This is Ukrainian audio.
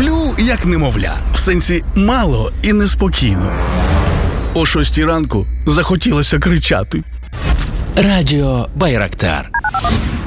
Сплю, як немовля. В сенсі мало і неспокійно. О 6 ранку захотілося кричати. Радіо Байрактар.